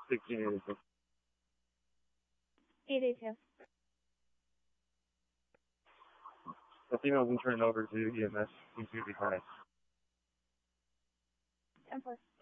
1682. 882. The female's been turned over to EMS. Seems to be fine. 10-4.